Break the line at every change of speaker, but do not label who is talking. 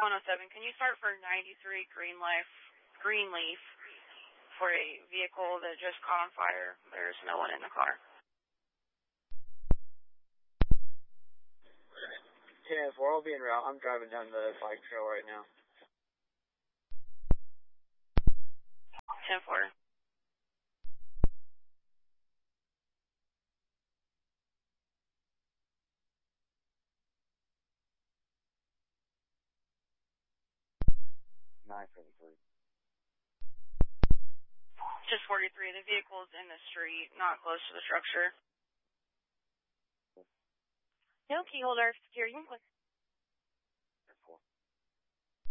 107, can you start for 93 Greenleaf for a vehicle that just caught on fire? There's no one in the car.
10-4, I'll be en route. I'm driving down the bike trail right now.
10-4. Just 43. The vehicle's in the street, not close to the structure.
No key holder, security in place.